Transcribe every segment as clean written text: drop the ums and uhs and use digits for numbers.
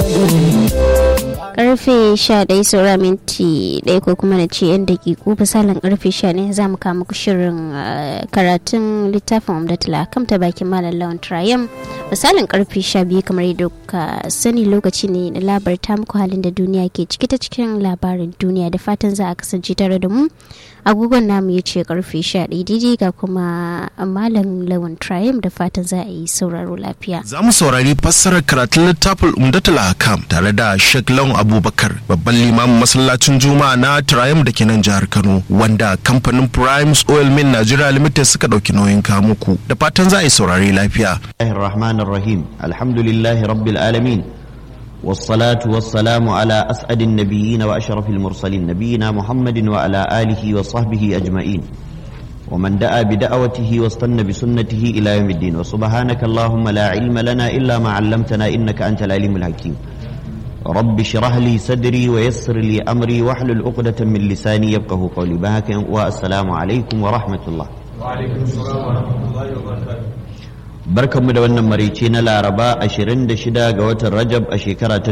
karfe 11 saura minti 1 ko kuma na ce 'yan dakiku misalin karfe 11 za mu kama muku shirin karatun littafin Umdatul Ahkam ta bakin Malam Lawan Triumph misalin karfe 12 kamar yadda ka sani lokaci ne na labarta muku halin da duniya ke ciki ta cikin labarin duniya da fatan za a kasance tare da mu agogon namu ya ce karfe 11 daidai ga kuma Malam Lawan Triumph da fatan za a yi sauraro lafiya. Za mu saurari fassarar karatun littafin Umdatul Ahkam tare da Sheikh Lawan Abubakar babban limamin masallacin Juma'a na Triumph da ke nan jihar Kano wanda kamfanin Primes Oil Mill Nigeria Limited suka dauki nauyin kawo muku da fatan za a yi saurari lafiya. Bismillahirrahmanirrahim. Alhamdulillahi rabbil alamin. والصلاة والسلام على أسعد النبيين وأشرف المرسلين نبينا محمد وعلى آله وصحبه أجمعين ومن دعا بدعوته واستنى بسنته إلى يوم الدين وسبحانك اللهم لا علم لنا إلا ما علمتنا إنك أنت العليم الحكيم رب اشرح لي صدري ويسر لي أمري واحلل عقدة من لساني يفقهوا قولي بهك والسلام عليكم ورحمة الله. وعليكم السلام ورحمة الله وبركاته. Barkanmu da wannan marice na Laraba 26 ga watan Rajab a shekara ta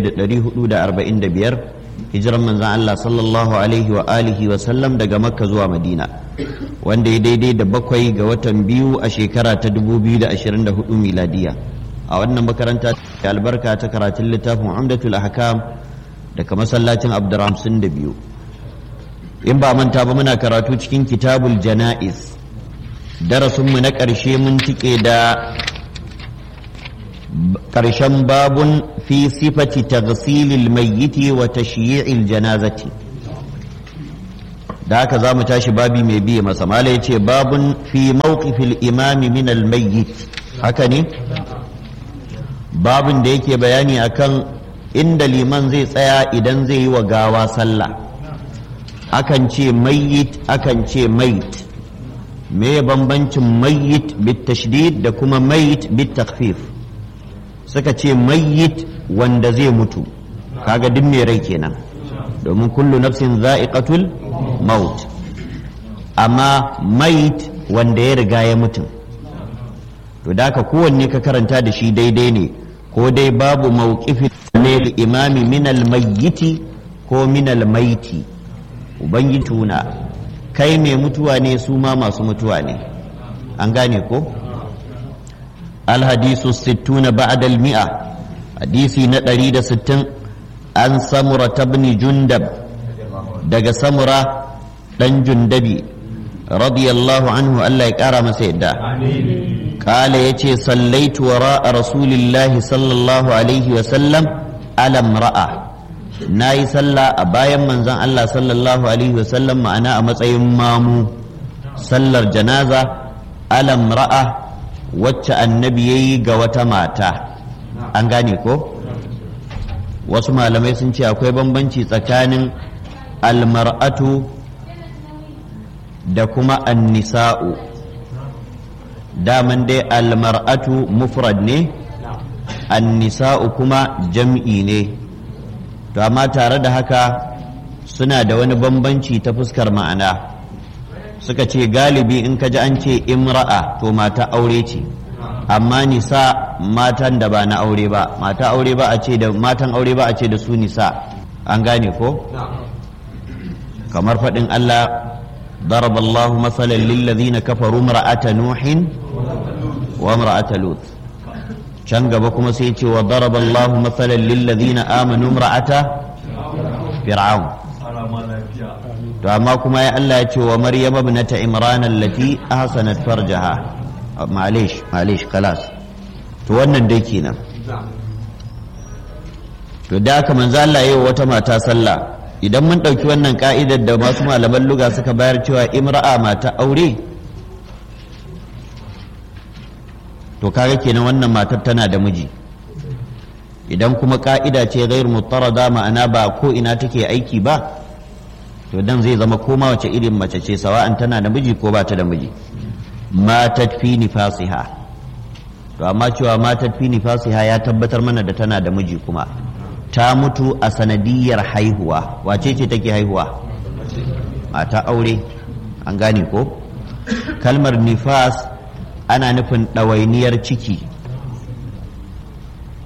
1445 hijiran manzon Allah sallallahu alaihi wa alihi wa sallam daga Makka zuwa Madina wanda ya daidai da 7 ga watan biyu a shekara ta 2024 miladiya a wannan makaranta ta albarka ta karatun littafin Umdatul Ahkam daga masallacin Abdurrahman 52 in ba manta ba muna karatu cikin Kitabul Janaiz darasinmu na ƙarshe mun tike da ƙarshen babun fi sifati taghsilil mayyiti wa tashyi'il janazati da haka za mu tashi babi mai biye masa mala ya ce babun fi mawqifil imami min al mayyit haka ne babun da yake bayani akan inda liman zai tsaya idan zai yi wa gawa sallah akan ce mayyit akan ce mayit me bambancin mayyit bit tashdid da kuma mayyit bit takhfif suka ce mayyit wanda zai mutu kaga duk mai rai kenan domin kullu nafsin za'iqatul maut amma mayyit wanda ya riga ya mutu to da ka kowanne ka karanta da shi daidai ne ko dai babu mawqifi ne imami min al mayyiti ko min al maiti ubangiji tuna kai mai mutuwa ne su ma masu mutuwa ne an gane ko alhadisu 60 ba'da al-mi'a hadisi na 160 an samura tabni jundab daga samura dan jundabi radiyallahu anhu Allah ya kara masa yadda kala yace sallaitu wara'a rasulillahi sallallahu alaihi wa sallam alam ra'a na yi sallah a bayan manzon Allah sallallahu alaihi wasallam ma'ana a matsayin mamu sallar janaza alam ra'a wacce annabi ya yi ga wata mata an gane ko wasu malamai sun ce akwai bambanci tsakanin almar'atu da kuma annisa'u daman dai almar'atu mufrad ne annisa'u kuma jam'i ne to amma tare da haka suna da wani bambanci ta fuskar ma'ana suka ce galibi in ka ji an ce imra'a to mata aure ce amma nisa matan da ba na aure ba mata aure ba a ce da matan aure ba a ce da su nisa an gane ko kamar faɗin Allah ضرب الله مثلا للذين كفروا امرأة نوح وامرأة لوط can gaba kuma sai ce wa daraba Allahu mathalan lil ladina amanu imra'ata fir'aun to amma kuma ya Allah ya ce wa maryam ibnata imran allati ahsanat farjaha malish kalas to wannan dai kenan to da haka manzo Allah yayi wata mata sallah idan mun dauki wannan ka'idar da masu malaman lugha suka bayar cewa imra'a mata aure to kaga kenan wannan matar tana da miji idan kuma ka'ida ce ghair mutarada ma'ana ba ko ina take aiki ba to dan zai zama koma wace irin mace ce sawa'an tana da miji ko ba ta da miji matat fi nifasiha to amma cewa matat fi nifasiha ya tabbatar mana da tana da miji kuma ta mutu a sanadiyar haihuwa wace ce take haihuwa mata aure an gane ko kalmar nifas ana nufin ɗawainiyar ciki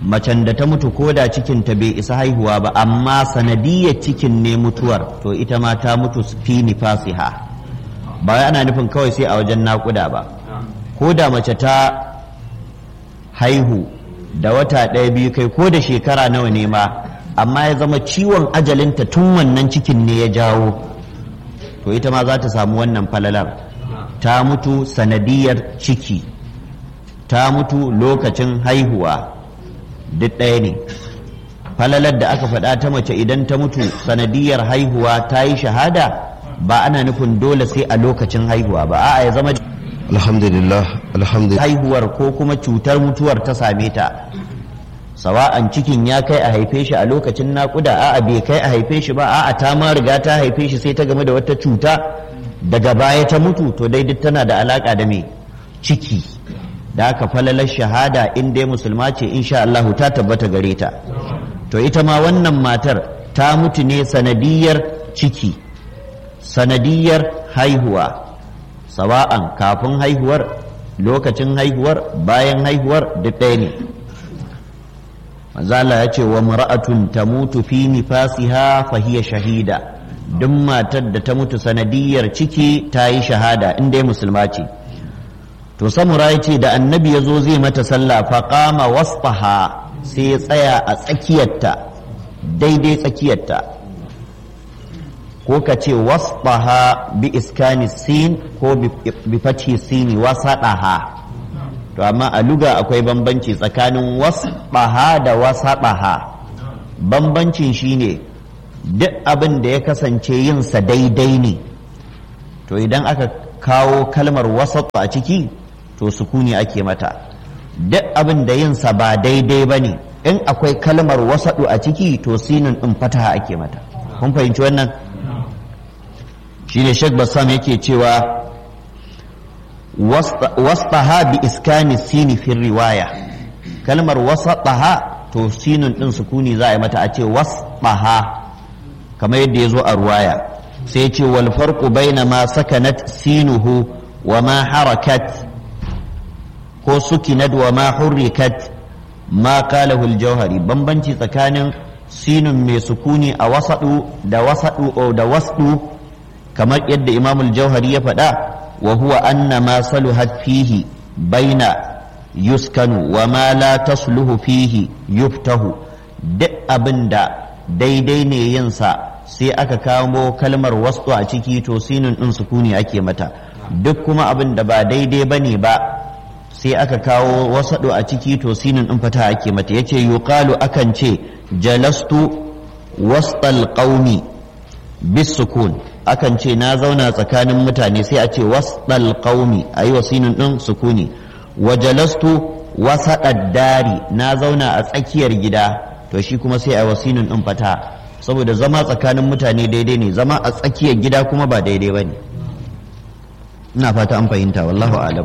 macen da ta mutu ko da cikinta bai isa haihuwa ba amma sanadiyar cikin ne mutuwar to ita ma ta mutu fi nifasiha ba wai ana nufin kawai sai a wajen naƙuda ba ko da mace ta haihu da wata ɗaya biyu kai ko da shekara nawa ne ma amma ya zama ciwon ajalinta tun wannan cikin ne ya jawo to ita ma za ta samu wannan falalar ta mutu sanadiyar ciki ta mutu lokacin haihuwa duk ɗaya ne falalar da aka faɗa ta mace idan ta mutu sanadiyar haihuwa ta yi shahada ba ana nufin dole sai a lokacin haihuwa ba a'a ya zama alhamdulillah haihuwar ko kuma cutar mutuwar ta same ta sawa'an cikin ya kai a haife shi a lokacin naƙuda a'a bai kai a haife shi ba a'a ta ma riga ta haife shi sai ta game da wata cuta daga baya ta mutu to dai duk tana da alaka da me ciki da aka falalar shahada in dai musulma ce insha Allah ta tabbata gare ta to ita ma wannan matar ta mutu ne sanadiyar ciki sanadiyar haihuwa sawa'an kafin haihuwar lokacin haihuwar bayan haihuwar duk ɗaya ne manzala ya ce wa mar'atun tamutu fi nifasiha fa hiya shahida duk matar da ta mutu sanadiyar ciki ta yi shahada in dai musulma ce to samura ya ce da annabi ya zo zai mata sallah fa qama wasfaha sai ya tsaya a tsakiyarta daidai tsakiyarta ko ka ce wasfaha bi iskani sin ko bi fathi sini wasadaha to amma a luga akwai bambanci tsakanin wasfaha da wasadaha bambancin shine duk abin da ya kasance yinsa daidai ne to idan aka kawo kalmar wasat a ciki to sukuni ake mata duk abin da yinsa ba daidai ba ne in akwai kalmar wasaɗu a ciki to sinin ɗin fataha ake mata kun fahimci wannan shine Sheikh Bassam yake cewa wasɗaha bi iskani sini fi riwaya kalmar wasaɗaha to sinin ɗin sukuni za a yi mata a ce wasɗaha kamar yadda ya zo a ruwaya sai ce wal farqu baina ma sakanat sinuhu wa ma harakat ko sukinat wa ma hurrikat ma qalahu al-jawhari bambanci tsakanin sinun mai sukuni a wasadu da wasdu kamar yadda imam al-jawhari ya faɗa wa huwa anna ma saluhat fihi baina yuskanu wa ma la tasluhu fihi yuftahu duk abinda daidai ne yinsa sai aka kawo kalmar wasdu a ciki to sinun din sukuni ake mata duk kuma abin da ba daidai bane ba sai aka kawo wasaɗo a ciki to sinin ɗin fata ake mata yace yuqalu akan ce jalastu wastal qaumi bis sukun akan ce na zauna tsakanin mutane sai a ce wastal qaumi ayi wa sinin ɗin sukuni wa jalastu wasaɗad dari na zauna a tsakiyar gida to shi kuma sai a wasinin ɗin fata saboda zama tsakanin mutane daidai ne zama a tsakiyar gida kuma ba daidai bane ina fata an fahimta wallahu a'lam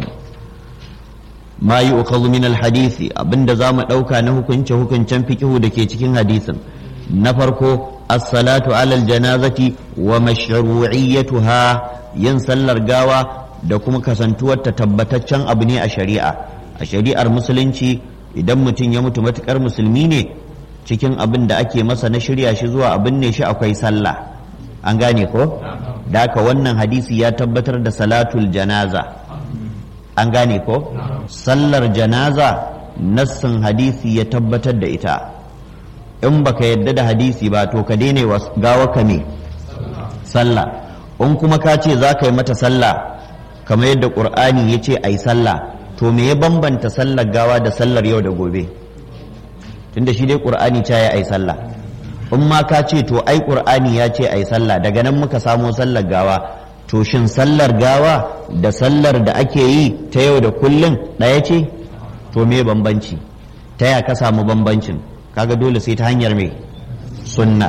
ma yi ukazu min alhadisi abinda za mu ɗauka na hukuncen fikihu da ke cikin hadisin na farko as-salatu alal janazati wa mashru'iyyatuha yin sallar gawa da kuma kasantuwar ta tabbataccen abu ne a shari'ar musulunci idan mutum ya mutu matukar musulmi ne cikin abin da ake masa na shirya shi zuwa abin ne shi akwai sallah an gane ko da haka wannan hadisi ya tabbatar da salatul janaza an gane ko sallar janaza nassin hadisi ya tabbatar da ita in baka yadda da hadisi ba to ka daina gawa ka ne sallah in kuma ka ce za ka yi mata sallah kamar yadda ƙur'ani ya ce a yi sallah to me ya bambanta sallar gawa da sallar yau da gobe tunda shi dai ƙur'ani ta yi a yi sallah in ma ka ce to ai ƙur'ani ya ce a yi sallah daga nan muka samo sallar gawa to shin sallar gawa da sallar da ake yi ta yau da kullum ɗaya ce to me bambanci ta ya ka samu bambancin kaga dole sai ta hanyar mai sunna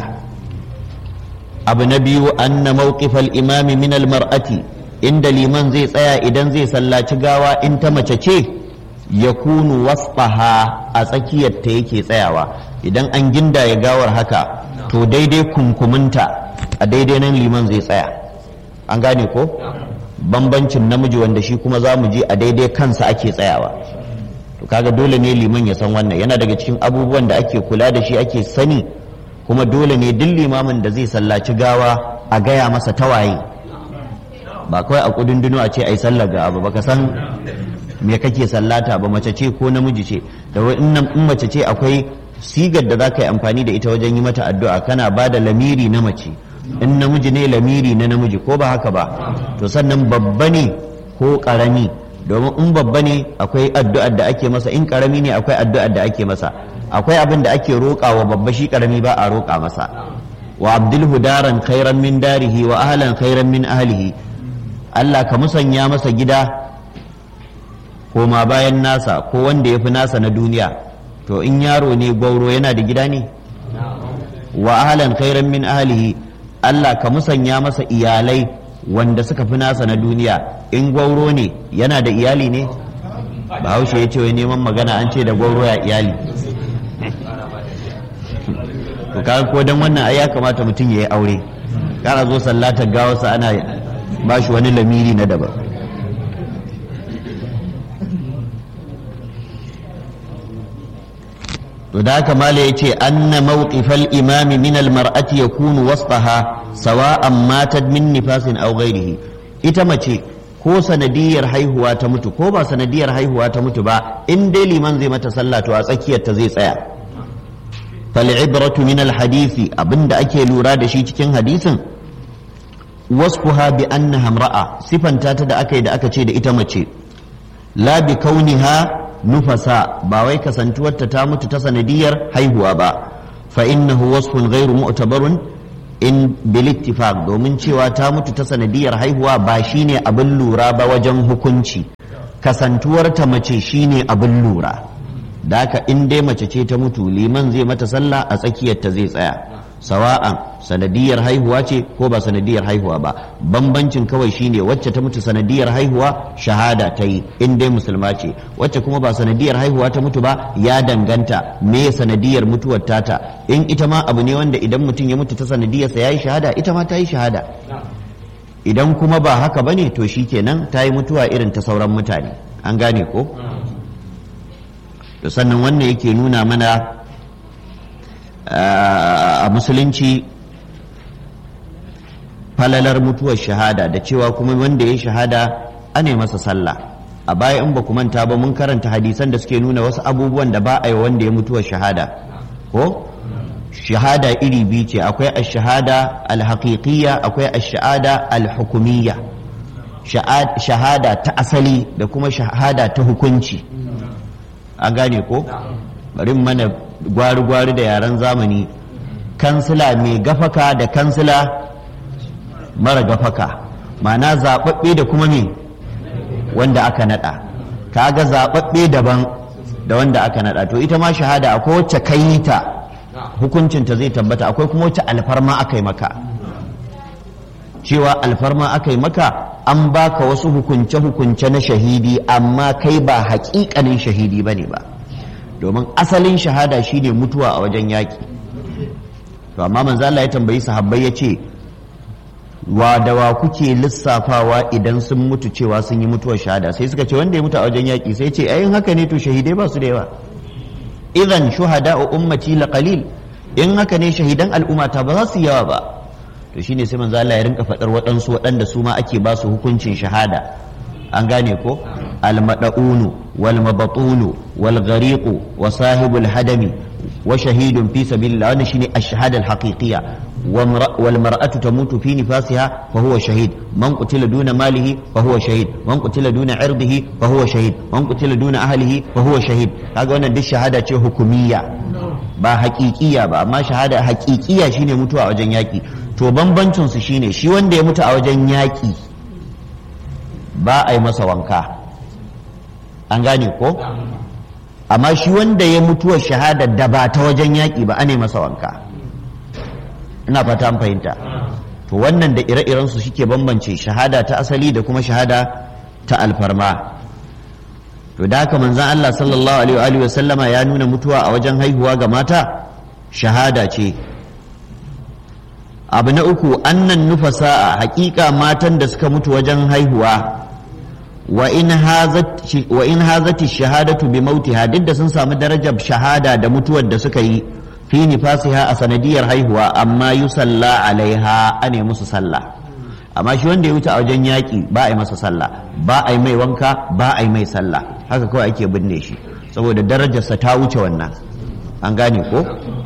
abu na biyu anna mawqifal imami min al mar'ati inda liman zai tsaya idan zai sallaci gawa in ta mace ce yakunu wasfaha a tsakiyar ta yake tsayawa idan an ginda ya gawar haka to daidai kunkuminta a daidai nan liman zai tsaya an gane ko bambancin namiji wanda shi kuma za mu je a daidai kansa ake tsayawa to kaga dole ne liman ya san wannan, yana daga cikin abubuwan da ake kula da shi ake sani, kuma dole ne duk limamin da zai sallaci gawa a gaya masa tawaye, ba kawai a kudundunu a ce ai sallar gawa ba, baka san me kake sallata ba, mace ce ko namiji ce, da in mace ce akwai sigar da za ka yi amfani da ita wajen yi mata addu'a, kana ba da lamiri na mace, in namiji ne lamiri na namiji, ko ba haka ba. To sannan babba ne ko karami, domin in babba ne akwai addu'ar da ake masa, in karami ne akwai addu'ar da ake masa, akwai abin da ake roƙa wa babba, shi karami ba a roƙa masa. Wa abdulhu daran khairan min darihi wa ahlan khairan min ahlihi, Allah ka musanya masa gida koma bayan nasa ko wanda ya fi nasa na duniya. To in yaro ne gwauro yana da gida ne? Wa ahlan khairan min ahlihi, Allah ka musanya masa iyalai wanda suka fi nasa na duniya. In gwauro ne yana da iyali ne? Bahaushe ya ce wai neman magana an ce da gwauro ya iyali. To kaga ko dan wannan ai ya kamata mutum ya yi aure, kana zo sallatar gawarsa ana ba shi wani lamiri na daban. to da haka mala ya ce anna mawqifal imami min almar'ati yakunu wasfaha sawa'an matat min nifasin aw ghairihi. Ita mace ko sanadiyar haihuwa ta mutu ko ba sanadiyar haihuwa ta mutu ba, in dai liman zai mata sallah to a tsakiyar ta zai tsaya. fal ibratu min alhadisi, abinda ake lura da shi cikin hadisin, wasfuha bi annaha imra'a, sifanta ta da aka yi da aka ce da ita mace, la bi kauniha nufasa, ba wai kasantuwarta ta mutu ta sanadiyar haihuwa ba. fa innahu wasfun ghairu mu'tabarun in bil ittifaq, domin cewa ta mutu ta sanadiyar haihuwa ba shine abin lura ba wajen hukunci, kasantuwarta mace shine abin lura. da haka in dai mace ce ta mutu, liman zai mata sallah a tsakiyar ta zai tsaya, sawa'an sanadiyar haihuwa ce ko ba sanadiyar haihuwa ba. Bambancin kawai shine wacce ta mutu sanadiyar haihuwa shahada ta yi in dai musulma ce, wacce kuma ba sanadiyar haihuwa ta mutu ba ya danganta me sanadiyar mutuwar tata. In ita ma abu ne wanda idan mutum ya mutu ta sanadiyar sa yayi shahada, ita ma ta yi shahada. Idan kuma ba haka bane to shikenan ta yi mutuwa irin ta sauran mutane. An gane ko? To sannan wannan yake nuna mana a musulunci falalar mutuwar shahada, da cewa kuma wanda ya shahada ane masa sallah. A baya in ba ku manta ba mun karanta hadisan da suke nuna wasu abubuwan da ba a yi wanda ya mutuwar shahada. Ko shahada iri biyu ce, akwai ash-shahada al-haqiqiyya, akwai ash-shahada al-hukumiyya. Shahada ta asali da kuma shahada ta hukunci. An gane ko? Bari mana gwari-gwari da yaren zamani, kansila mai gafaka da kansila mara gafaka, ma'ana zaɓaɓɓe da kuma me wanda aka naɗa. Kaga zaɓaɓɓe daban da wanda aka naɗa. To ita ma shahada akwai wacce kai ta hukuncinta zai tabbata, akwai kuma wacce alfarma aka yi maka. Cewa alfarma aka yi maka, an baka wasu hukunce-hukunce na shahidi, amma kai ba haƙiƙanin shahidi bane ba, domin asalin shahada shine mutuwa a wajen yaƙi. To amma manzo Allah ya tambayi sahabbai ya ce, wa da wa kuke lissafawa idan sun mutu cewa sun yi mutuwar shahada? Sai suka ce wanda ya mutu a wajen yaƙi. Sai ce ayin haka ne to shahidai ba su da yawa. Idan shuhada'u ummati la qalil, in haka ne shahidan al'ummata ba za su yawa ba. To shine sai manzo Allah ya rinka faɗar waɗansu waɗanda su ma ake ba su hukuncin shahada. An gane ko? Al-mad'unu wal mabtunu wal ghariqu wa sahibul hadami wa shahidun fi sabilillah, wannan shine ash-shahada al-haqiqiyya. wal mar'atu tamutu fi nifasiha fa huwa shahid, man qutila duna malihi fa huwa shahid, man qutila duna irdihi fa huwa shahid, man qutila duna ahlihi fa huwa shahid. Kaga wannan duk shahada ce hukumiyya ba haqiqiyya ba, amma shahada haqiqiyya shine mutuwa a wajen yaki. To bambancin su shine shi wanda ya mutu a wajen yaki ba a yi masa wanka. An gane ko? Amma shi wanda ya mutuwar shahada da ba ta wajen yaƙi ba ane masa wanka. Ina fata an fahimta. To wannan da ire-iren su shike bambance shahada ta asali da kuma shahada ta alfarma. To da haka manzon Allah sallallahu alaihi wa sallama ya nuna mutuwa a wajen haihuwa ga mata shahada ce. Abu na uku, annan nufasa, haƙiƙa matan da suka mutu wajen haihuwa, wa in hazati shahadatu bi mautiha, duk da sun samu darajar shahada da mutuwar da suka yi fi nifasiha a sanadiyar haihuwa, amma yusalla alaiha, ane musu sallah. amma shi wanda ya wuce a wajen yaƙi ba a yi masa sallah, ba a yi mai wanka, ba a yi mai sallah, haka kawai ake binne shi saboda darajarsa ta wuce wannan. an gane ko?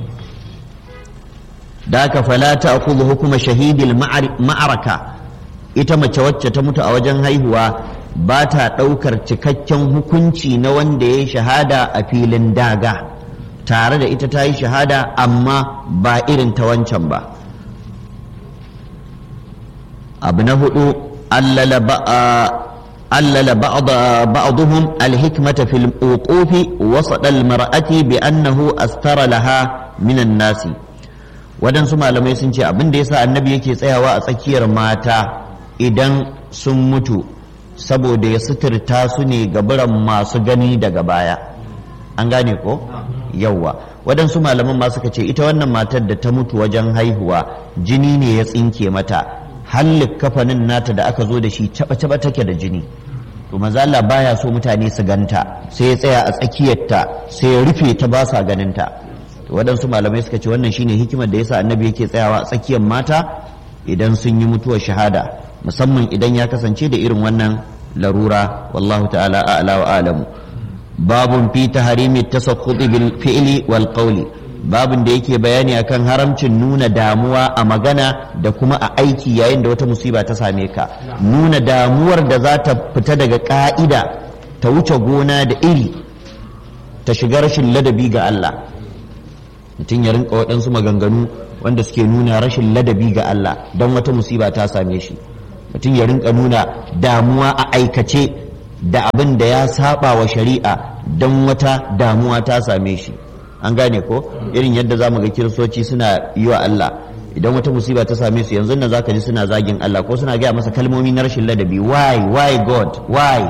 da aka fala ta akuzu hukuma shahidil ma'araka, ita mace wacce ta mutu a wajen haihuwa ba ta ɗaukar cikakken hukunci na wanda ya yi shahada a filin daga, tare da ita ta yi shahada amma ba irin ta wancan ba. abu na hudu allala ba'dhum alhikmata fil uqufi wasat almar'ati bi annahu astara laha minan nasi. wadansu malamai sun ce abin da yasa annabi yake tsayawa a tsakiyar mata idan sun mutu saboda ya suturta su ne gaburan masu gani daga baya. an gane ko? yawwa wadansu malaman ma suka ce ita wannan matar da ta mutu wajen haihuwa jini ne ya tsinke mata, hallin kafanin nata da aka zo da shi caba-caba take da jini, to maza Allah baya so mutane su ganta, sai ya tsaya a tsakiyarta sai ya rufe ta ba sa ganinta. to waɗansu malamai suka ce wannan shine hikimar da yasa annabi yake tsayawa a tsakiyar mata idan sun yi mutuwar shahada, musamman idan ya kasance da irin wannan larura. wallahu ta'ala a'la wa a'lamu. babun fi tahrimi tasakkuti bil fi'li wal qawli, babin da yake bayani akan haramcin nuna damuwa a magana da kuma a aiki yayin da wata musiba ta same ka. nuna damuwar da za ta fita daga ka'ida, ta wuce gona da iri, ta shiga rashin ladabi ga Allah. mutum ya rinka waɗansu maganganu wanda suke nuna rashin ladabi ga Allah don wata musiba ta same shi. mutum ya rinka nuna damuwa a aikace da abin da ya saba wa shari'a don wata damuwa ta same shi. an gane ko? irin yadda za mu ga kiristoci suna yi wa Allah idan wata musiba ta same su yanzu nan za ka ji suna zagin Allah ko suna gaya masa kalmomi na rashin ladabi. why God, why?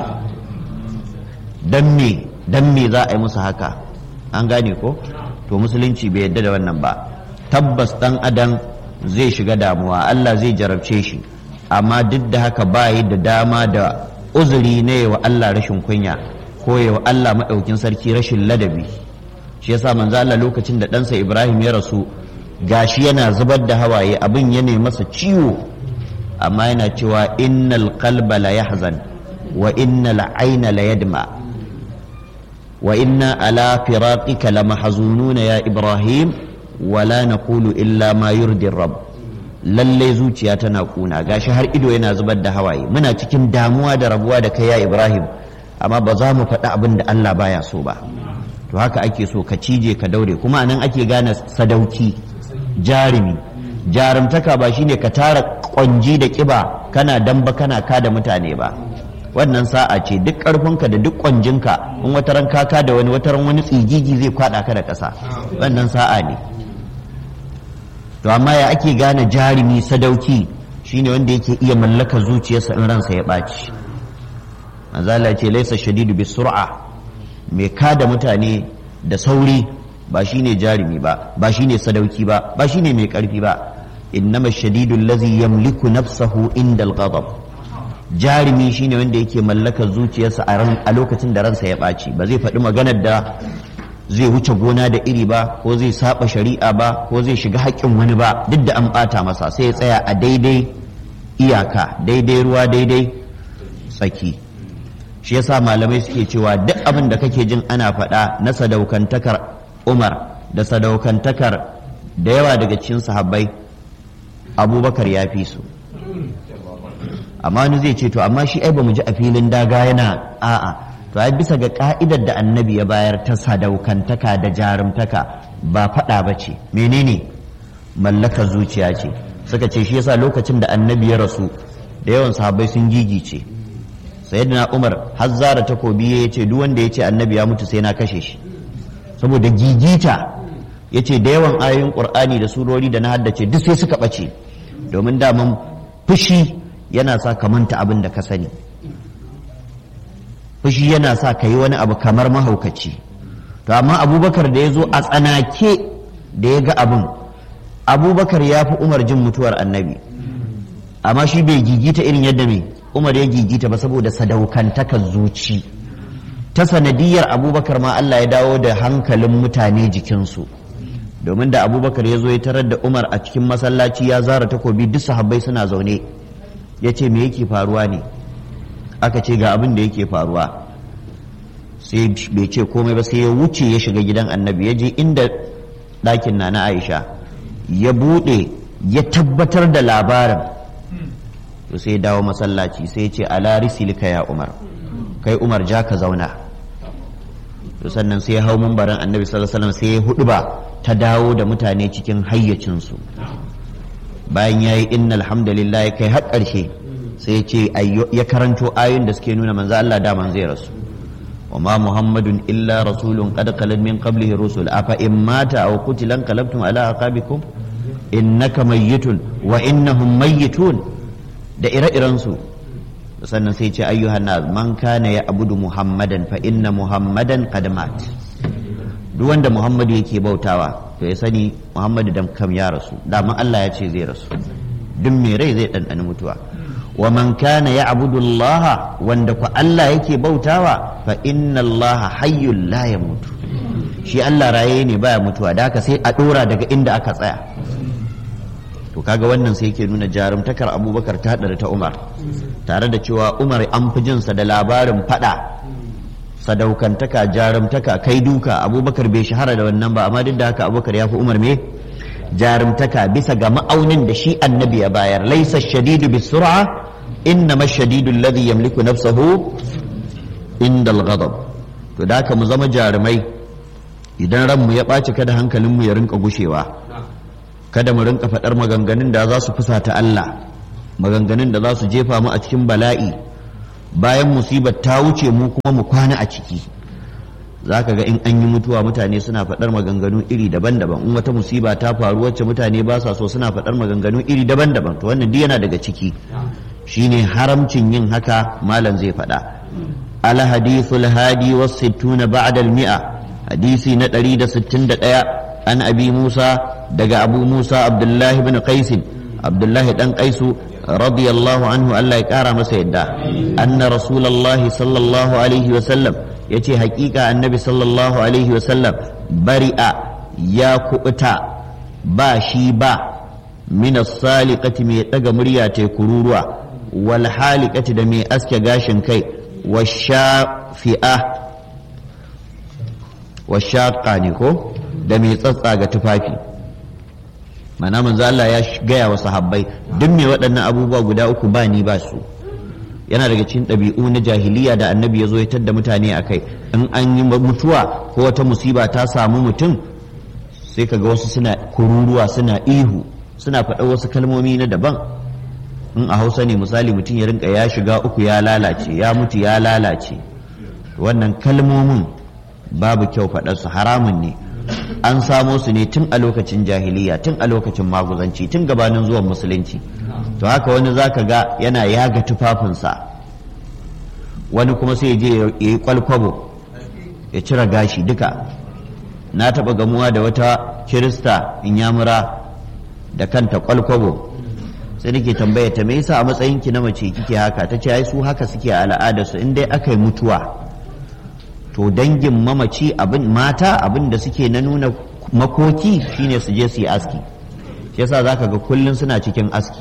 dan me za a yi musu haka? an gane ko? to musulunci bai yadda da wannan ba. tabbas dan adam zai shiga damuwa, Allah zai jarabce shi, amma duk da haka ba yi da dama da uzuri ne wa Allah rashin kunya ko wa Allah maɗaukin sarki rashin ladabi. shi yasa manzo Allah lokacin da ɗansa Ibrahim ya rasu gashi yana zubar da hawaye, abin ya ne masa ciwo, amma yana cewa innal qalba la yahzan wa innal ayna la yadma wa inna ala firaqika la mahzununa ya Ibrahim wa la naqulu illa ma yurdi rabb. lalle zuciya tana kuna, gashi har ido yana zubar da hawaye, muna cikin damuwa da rabuwa da kai ya Ibrahim, amma ba za mu faɗi abin da Allah baya so ba. to haka ake so ka cije ka daure, kuma anan ake gane sadauki, jarumi. jarumtaka ba shine ka tara kwanji da kiba kana damba kana kada mutane ba, wannan sa'a ce. duk karfinka da duk kwanjinka in wata ran kaka da wani tsigigi zai kwada ka da ƙasa, wannan sa'a ne. to amma ya ake gane jarumi sadauki? shine wanda yake iya mallaka zuciyarsa in ransa ya ɓaci. manzala ce laisa shadidu bis sur'a, mai kada mutane da sauri ba shine jarumi ba, ba shine sadauki ba, ba shine mai karfi ba. innama shadidu allazi yamliku nafsahu inda al-ghadab. jarumi shine wanda yake mallakar zuciyarsa a lokacin da ransa ya ɓaci, ba zai faɗi maganar da zai wuce gona da iri ba, ko zai saba shari'a ba, ko zai shiga haƙƙin wani ba, duk da an ɓata masa sai ya tsaya a daidai iyaka, daidai ruwa daidai tsaki. shi yasa malamai suke cewa duk abin da kake jin ana faɗa na sadaukantakar Umar da sadaukantakar da yawa daga cikin sahabbai, Abubakar ya fi su. amma wani zai ce to amma shi ai ba mu ji a filin daga yana a'a, to ai bisa ga ka'idar da annabi ya bayar ta sadaukantaka da jarumtaka ba faɗa ba ce, menene? mallakar zuciya ce. suka ce shi yasa lokacin da annabi ya rasu da yawan sahabbai sun gigice. sayyidina Umar har zara takobi ya ce duk wanda ya ce annabi ya mutu sai na kashe shi, saboda gigita. ya ce da yawan ayoyin Qur'ani da surori da na haddace duk sai suka ɓace, domin daman fushi yana sa ka manta abin da ka sani, fushi yana sa ka yi wani abu kamar mahaukaci. to amma Abubakar da ya zo a tsanake da ya ga abin, Abubakar ya fi Umar jin mutuwar annabi, amma shi bai gigita irin yadda mai Umar ya gigita ba saboda sadaukantakar zuci. Ta sanadiyar Abubakar ma Allah ya dawo da hankalin mutane jikinsu, domin da Abubakar ya zo ya tarar da Umar a cikin masallaci ya zara takobi, duk sahabbai suna zaune, ya ce me yake faruwa ne? Aka ce ga abin da yake faruwa. Sai bai ce komai ba, sai ya wuce ya shiga gidan Annabi, ya je inda ɗakin na Aisha, ya buɗe ya tabbatar da labarin, to sai ya dawo masallaci, sai ya ce ala risilika ya Umar, kai Umar ja ka zauna. To sannan sai ya hau mimbarin Annabi sallallahu alaihi wasallam, sai ya huɗuba ta dawo da mutane cikin hayyacinsu. Bayan ya yi innal hamdalillah kai har ƙarshe, sai ya ce ya karanto ayoyin da suke nuna manzo Allah daman zai rasu. wa ma muhammadun illa rasulun qad khalat min qablihi rusul afa in mata aw qutila qalabtum ala aqabikum innaka mayyitun wa innahum mayyitun, da ire-iren su. Sannan sai ce ayyuhan nas man kana ya abudu muhammadan fa inna muhammadan qad mat. Duk wanda muhammadu yake bautawa to ya sani muhammadu dan kam ya rasu, daman Allah ya ce zai rasu, duk mai rai zai ɗanɗani mutuwa. Wa man kana ya abudu Allah, wanda ku Allah yake bautawa, fa inna Allah hayyul la yamutu, shi Allah raye ne baya mutuwa, da haka sai a ɗora daga inda aka tsaya. To kaga wannan sai yake nuna jarumtakar Abubakar ta ɗara ta Umar, tare da cewa Umar an fi jinsa da labarin faɗa, sadaukantaka, jarumtaka, kai duka. Abubakar bai shahara da wannan ba, amma duk da haka Abubakar ya fi Umar me jarumtaka, bisa ga ma'aunin da shi annabi ya bayar. Laisa shadidu bisur'a, innama shadidu alladhi yamliku nafsahu indal ghadab. To da haka mu zama jarumai, idan ranmu ya ɓaci kada hankalinmu ya rinka gushewa, kada mu rinka faɗar maganganun da za su fusata Allah, maganganun da za su jefa mu a cikin bala'i, bayan musibar ta wuce mu kuma mu kwana a ciki. Za ka ga in an yi mutuwa mutane suna faɗar maganganu iri daban-daban, in wata musiba ta faru wacce mutane ba sa so suna faɗar maganganu iri daban-daban. To wannan duk yana daga ciki, shine haramcin yin haka. Malam zai faɗa al hadithul hadi was sittuna ba'da al mi'a, hadisi na 161 an abi Musa, daga Abu Musa Abdullahi bin Qais, Abdullahi dan Qaisu radiyallahu anhu, Allah ya kara masa yadda, anna rasulullahi sallallahu alaihi wa sallam, yace hakika annabi sallallahu alaihi wa sallam, bari'a ya kubuta, ba shi ba, min as-saliqati, mai daga murya ta kururuwa, wal haliqati, da mai aske gashin kai, washafi'a, washaqa ne ko, da mai tsatsaga tufafi. Mana manzo Allah ya gaya wa sahabbai, duk mai waɗannan abubuwa guda uku ba ni ba su. Yana daga cikin ɗabi'u na jahiliya da annabi ya zo ya tadda mutane a kai. In an yi mutuwa ko wata musiba ta samu mutum, sai kaga wasu suna kururuwa, suna ihu, suna faɗa wasu kalmomi na daban. In a Hausa ne misali, mutum ya rinka ya shiga uku ya lalace, ya mutu ya lalace. Wannan kalmomin babu kyau faɗarsu, haramun ne. An samo su ne tun a lokacin jahiliya, tun a lokacin maguzanci, tun gabanin zuwan musulunci. To haka wani zaka ga yana yaga tufafinsa, wani kuma sai je ya yi kwalkwabo, ya cire gashi duka. Na taɓa gamuwa da wata kirista inyamura da kanta kwalkwabo, sai nake tambaya ta me yasa a matsayinki na mace kike haka? Ta ce ai su haka suke a al'adarsu, in dai aka yi mutuwa to dangin mamaci, mata abin da suke na nuna makoki shine su je su yi aski. Shi yasa zaka ga kullun suna cikin aski.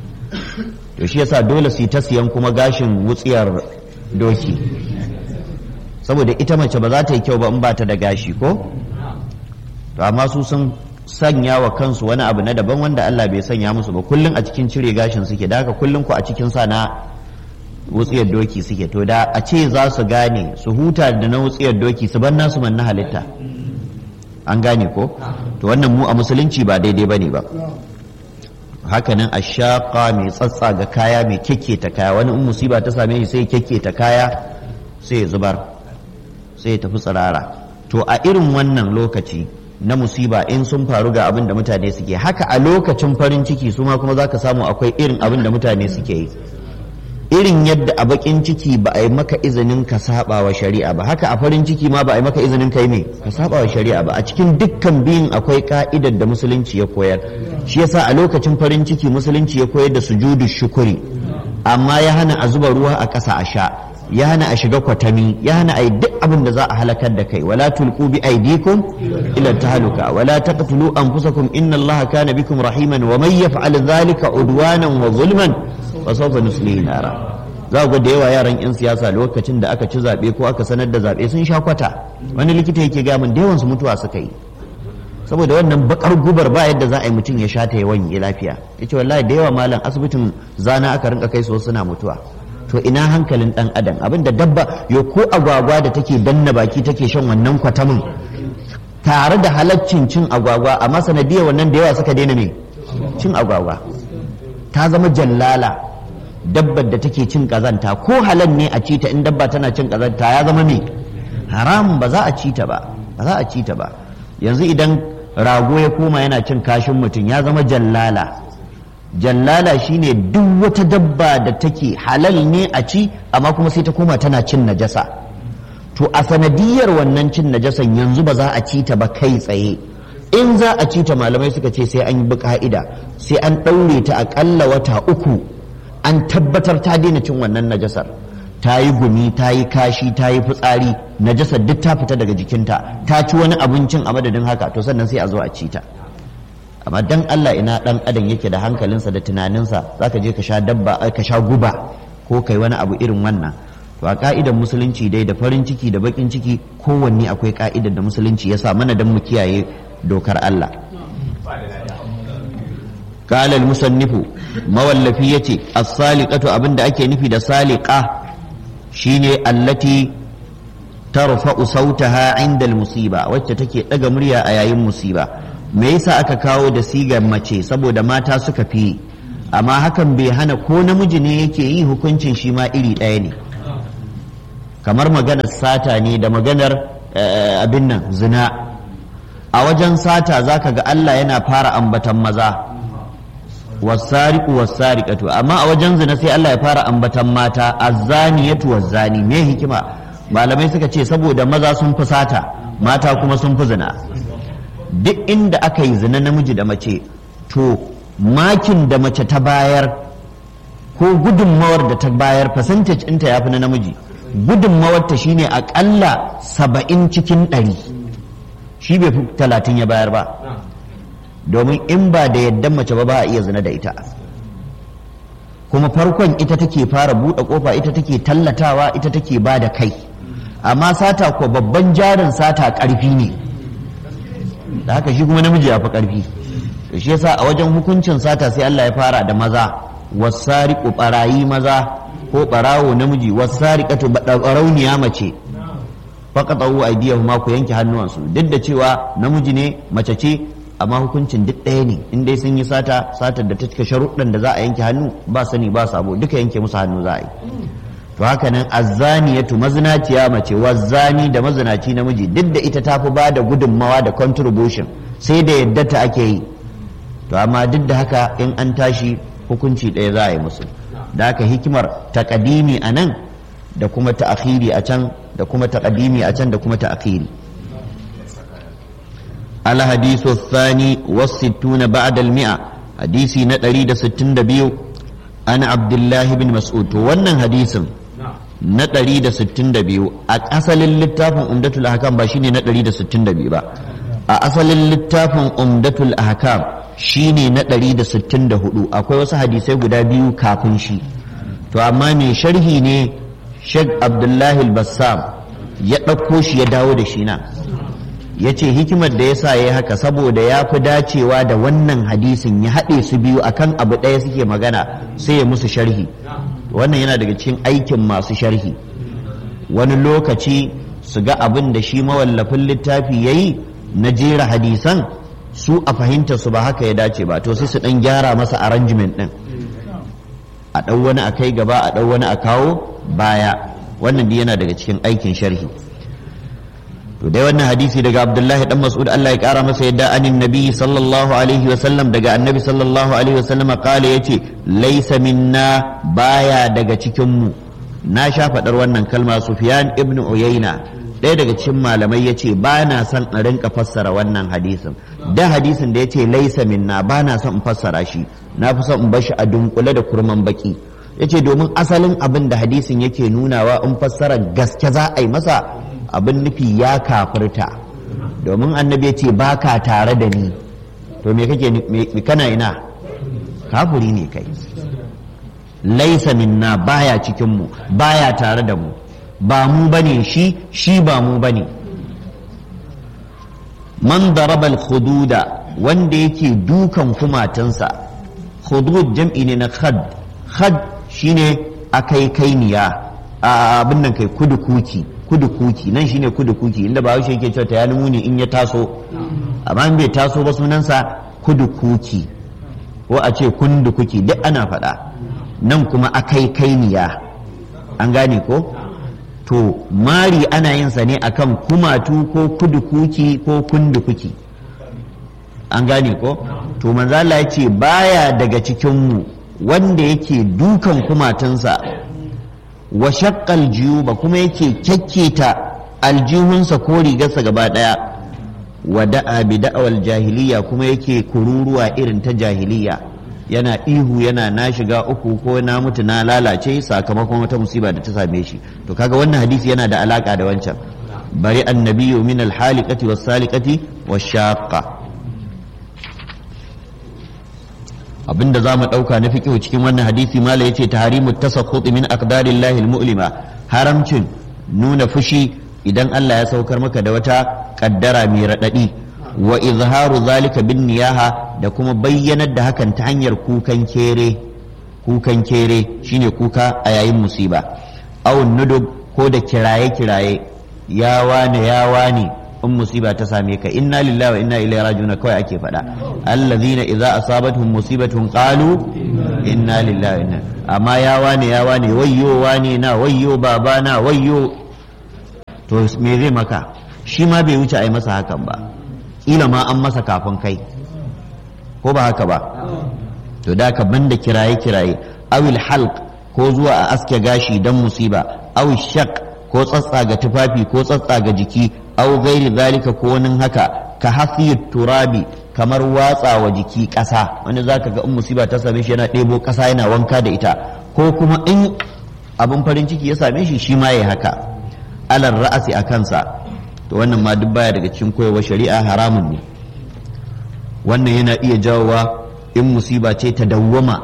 To shi yasa dole su yi ta siyan kuma gashin wutsiyar doki, saboda ita mace ba za ta yi kyau ba in ba ta da gashi ko. To amma su sun sanya wa kansu wani abu na daban wanda Allah bai sanya musu ba, kullun a cikin cire gashin suke, da haka kullun ku a cikin sa na wutsiyar doki suke. To da a ce za su gane su huta da na wutsiyar doki, su bar nasu man na halitta, an gane ko. To wannan mu a musulunci ba daidai bane ba. Hakanan ashaqa, mai tsatsa ga kaya, mai kekketa kaya. Wani in musiba ta same shi sai ya kekketa kaya, sai ya zubar, sai ya tafi tsirara. To a irin wannan lokaci na musiba, in sun faru ga abin da mutane suke, haka a lokacin farin ciki su ma kuma zaka samu akwai irin abin da mutane suke yi. Irin yadda a bakin ciki ba a yi maka izinin ka saba wa shari'a ba, haka a farin ciki ma ba a yi maka izinin kai ne ka saba wa shari'a ba. A cikin dukkan biyun akwai ka'idar da musulunci ya koyar. Shi yasa a lokacin farin ciki musulunci ya koyar da sujudu shukuri, amma ya hana a zuba ruwa a ƙasa a sha, ya hana a shiga kwatami, ya hana a yi duk abin da za a halakar da kai. Wala tulqu bi aydikum ila tahluka wala taqtulu anfusakum inna Allaha kana bikum rahiman wa man yaf'al dhalika udwanan wa zulman fa sawfa nuslihi nara. Za ku ga da yawa yaran 'yan siyasa lokacin da aka ci zaɓe ko aka sanar da zaɓe sun sha kwata. Wani likita yake ga min da yawan su mutuwa suka yi saboda wannan bakar gubar ba yadda za a yi mutum ya sha ta ya wanye lafiya. Yace wallahi da yawa malam asibitin zana aka rinka kai su suna mutuwa. To ina hankalin dan adam, abinda dabba yo ko agwagwa da take danna baki take shan wannan kwatamin tare da halaccin cin agwagwa, amma sanadiyar wannan da yawa suka daina me cin agwagwa. Ta zama jallala, dabbar da take cin kazanta, ko halal ne a cita in dabba tana cin kazanta ya zama me haram, ba za a cita ba, ba za a cita ba. Yanzu idan rago ya koma yana cin kashin mutum ya zama jallala. Jallala shine duk wata dabba da take halal ne a ci amma kuma sai ta koma tana cin najasa. To a sanadiyar wannan cin najasan yanzu ba za a ci ta ba kai tsaye. In za a ci ta malamai suka ce sai an bi ka'ida, sai an ɗaure ta aƙalla wata 3 an tabbatar ta daina cin wannan najasar. Ta yi gumi, ta yi kashi, ta yi fitsari, najasar duk ta fita daga jikinta, ta ci wani abincin a madadin haka, to sannan sai a zo a ci ta. Amma dan Allah ina dan adam yake da hankalinsa da tunaninsa zaka je ka sha dabba ka sha guba ko kai wani abu irin wannan. To a ka'idar musulunci dai da farin ciki da bakin ciki kowanne akwai ka'idar da musulunci ya sa mana dan mu kiyaye dokar Allah. Qala al-musannifu mawallafi yace as-saliqatu abinda ake nufi da saliqa shine allati tarfa'u sautaha 'inda al-musiba, wacce take daga murya a yayin musiba. Me yasa aka kawo da sigar mace? Saboda mata suka fi, amma hakan bai hana ko namiji ne yake yi hukuncin shi ma iri ɗaya ne. Kamar maganar sata ne da maganar abin nan zina. A wajen sata zaka ga Allah yana fara ambatan maza, wasariqu wasariqatu, amma a wajen zina sai Allah ya fara ambatan mata, azzaniyatu wazzani. Me hikima? Malamai suka ce saboda maza sun fi sata, mata kuma sun fi zina. Duk inda aka yi zina namiji da mace, to makin da mace ta bayar ko gudunmawar da ta bayar percentage ɗinta ya fi na namiji. Gudunmawarta shine aƙalla 70 cikin 100, shi bai fi 30 ya bayar ba, domin in ba da yadda mace ba a iya zina da ita. Kuma farkon ita take fara buɗe ƙofa, ita take tallatawa, ita take ba da kai. Amma sata ko babban jarin sata ƙarfi ne, da haka shi kuma namiji ya fi ƙarfi. To shi yasa a wajen hukuncin sata sai Allah ya fara da maza, wasariqu barayi maza ko barawo namiji, wasariqatu barauniya mace, faqatu aydiyahuma ku yanke hannuwansu. Duk da cewa namiji ne mace ce, amma hukuncin duk ɗaya ne. In dai sun yi satar da ta cika sharuɗan da za a yanke hannu, ba sani ba sabo, duka yanke musu hannu za a yi. To haka nan azzaniyatu mazinaciya mace, wazzani da mazinaci namiji, duk da ita tafi ba da gudunmawa da contribution, sai da yadda ta ake yi. To amma duk da haka in an tashi hukunci ɗaya za a yi musu. Da haka hikimar taqdimi a nan da kuma ta'khiri a can, da kuma taqdimi a can da kuma ta'khiri. الحديث الثاني والستون بعد المئة، حديثي نتري دا 62 أنا عبد الله بن مسعود. wannan hadisin na 162 a asalin littafin umdatul ahkam ba shine na 162 ba, a asalin littafin umdatul ahkam shine na 164. akwai wasu hadisai guda biyu kafin shi, to amma mai sharhi ne Sheikh Abdullahi al-Bassam ya ɗauko shi ya dawo da shi na, ya ce hikimar da ya sa ya yi haka saboda ya fi dacewa da wannan hadisin, ya haɗe su biyu akan abu ɗaya suke magana, sai ya musu sharhi. Wannan yana daga cikin aikin masu sharhi, wani lokaci su ga abin da shi mawallafin littafi ya yi na jera hadisan, su a fahimta su ba haka ya dace ba, to sai su ɗan gyara masa arrangement ɗin, a ɗau wani a kai gaba, a ɗau wani a kawo baya. Wannan dai yana daga cikin aikin sharhi. To dai wannan hadisi daga Abdullahi dan Mas'ud Allah ya kara masa yadda anin nabi sallallahu alaihi wa sallam, daga annabi sallallahu alaihi wa sallam kale yace laysa minna, baya daga cikin mu. Na sha fadar wannan kalma. Sufyan ibn Uyayna ɗaya daga cikin malamai yace ba na son in rinka fassara wannan hadisin, da hadisin da yace laysa minna ba na son in fassara shi, na fi son in bar shi a dunkule da kurman baki. yace domin asalin abin da hadisin yake nunawa in fassara gaske za a yi masa abin nufi ya kafirta, domin annabi yace baka tare da ni, to me kake kana ina? Kafiri ne kai. Laisa minna, baya cikin mu, baya tare da mu, ba mu bane shi, shi ba mu bane. Man daraba al-khududa, wanda yake dukan kumatansa. Khudud jam'i ne na khad. Khad shine akai kainiya, abin nan kai kudu kuki nan shine kudu kuki, inda ba yake cewa ta yalumu ne in ya taso, amma in bai taso ba sunansa kudu kuki, ko a ce kundu kuki, duk ana faɗa. Nan kuma akai kainiya, an gane ko? To mari ana yin sa ne akan kumatu ko kudu kuki ko kundu kuki, an gane ko? To manzo Allah ya ce baya daga cikin mu wanda yake dukan kumatunsa, wa shaqqal juyuba, kuma yake kyakketa aljihunsa ko rigarsa gaba daya, wa da'a bi da'awal jahiliya, kuma yake kururuwa irin ta jahiliya, yana ihu yana na shiga uku ko na mutu na lalace sakamakon wata musiba da ta same shi. To kaga wannan hadisi yana da alaka da wancan, bari annabiyyu min alhaliqati was-saliqati wash-shaqqa. abinda za mu ɗauka na fiƙihu cikin wannan hadisi mala yace tahrimu tasakhut min aqdarillahi almu'lima, haramcin nuna fushi idan Allah ya saukar maka da wata kaddara mai raɗaɗi, wa izharu zalika bin niyaha, da kuma bayyanar da hakan ta hanyar kukan kere shine kuka a yayin musiba, aw nudub, ko da kiraye ya wane in musiba ta same ka, inna lillahi wa inna ilaihi raji'un kawai ake faɗa. allazina idza asabatuhum musibatun qalu inna lillahi wa inna, amma ya wane wayyo wane na, wayyo babana, wayyo, to me zai maka? shi ma bai wuce a yi masa hakan ba, kila ma an masa kafin kai, ko ba haka ba? to da ka banda kiraye awil halq, ko zuwa a aske gashi dan musiba, awil shaq, ko tsatsaga tufafi ko tsatsaga jiki, aw gairi zalika, ko wani haka, ka hafiyut turabi, kamar watsa wa jiki ƙasa, wani zaka ga in musiba ta same shi yana ɗebo ƙasa yana wanka da ita, ko kuma in abin farin ciki ya same shi shi ma yayi haka, alar ra'asi a kansa. to wannan ma duk baya daga cikin koyarwar shari'a, haramun ne. wannan yana iya jawowa in musiba ce ta dawwama,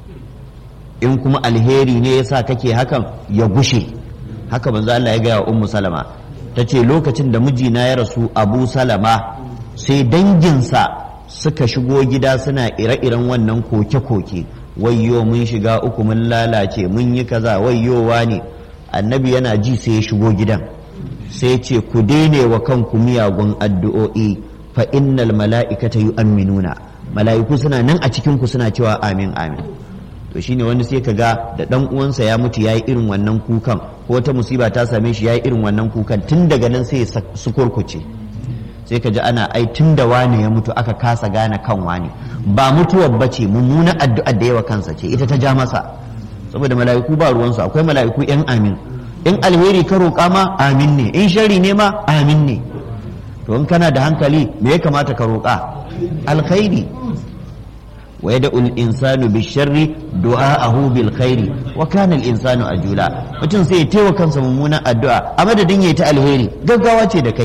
in kuma alheri ne yasa kake hakan ya gushe. haka manzo Allah ya gaya wa ummu salama, ta ce lokacin da mijina ya rasu abu salama, sai danginsa suka shigo gida suna ire-iren wannan koke-koke, wayyo mun shiga uku mun lalace mun yi kaza, wayyowa ne. annabi yana ji sai ya shigo gidan, sai ce ku daine wa kanku miyagun addu'o'i, fa innal mala'ikata yu'minuna, mala'iku suna nan a cikin ku suna cewa amin amin. to shine wani sai kaga da dan uwansa ya mutu yayi irin wannan kukan, ko wata musiba ta same shi yayi irin wannan kukan, tun daga nan sai su kurkuce, sai ka ji ana ai tun da wane ya mutu aka kasa gane kan wane. ba mutuwar bace, mummunan addu'ar da yawa kansa ce ita ta ja masa, saboda mala'iku ba ruwansu, akwai mala'iku yan amin, in alheri ka roƙa ma amin ne, in shari ne ma amin ne. to in kana da hankali me ya kamata ka roƙa? alkhairi. wa yad'u al-insanu bish-sharri du'a'ahu bil-khairi wa kana al-insanu ajula. mutum sai ya taiwa kansa mummunan addu'a a madadin yayi ta alheri, gaggawa ce da kai.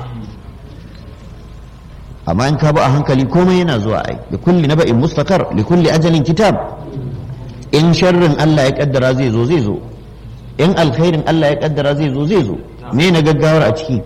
amma in ka ba a hankali komai yana zuwa ai, da kulli naba'in mustaqar li kulli ajalin kitab. in sharrin Allah ya kaddara zai zo, in alkhairin Allah ya kaddara zai zo. me na gaggawar a ciki?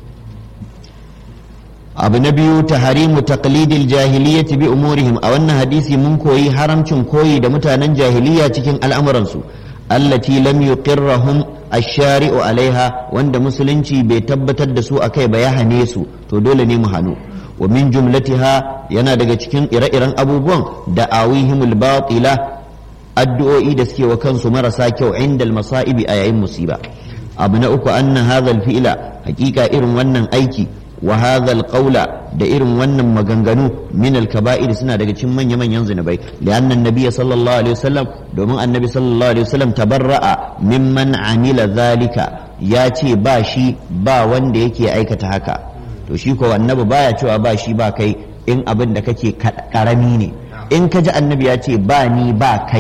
abu na biyu, taharimu taqlidil jahiliyyati bi umurihim. a wannan hadisi mun koyi haramcin koyi da mutanen jahiliya cikin al'amuransu, allati lam yuqirrahum ash-shari'u alaiha, wanda musulunci bai tabbatar da su akai ba, ya hane su, to dole ne mu hanu. wa min jumlatiha, yana daga cikin ire-iren abubuwan da awihimul batila, addu'o'i da suke wa kansu marasa kyau inda masa'ibi a yayin musiba. abu na uku, anna hadha al-fi'la, hakika irin wannan aiki, wa hadha al-qawla, da irin wannan maganganu, min al-kaba'ir, suna daga cikin manya-manyan zunubai. li'anna an-nabiy sallallahu alaihi wasallam, domin annabi sallallahu alaihi wasallam tabarra'a mimman amila zalika, ya ce ba shi ba wanda yake aikata haka. to shi ko annabi baya cewa ba shi ba kai in abin da kake karami ne. in ka ji annabi ya ce ba ni ba kai,